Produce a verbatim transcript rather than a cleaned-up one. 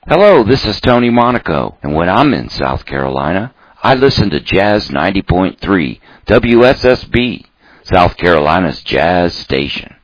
Hello, this is Tony Monaco, and when I'm in South Carolina, I listen to Jazz ninety point three, W S S B, South Carolina's jazz station.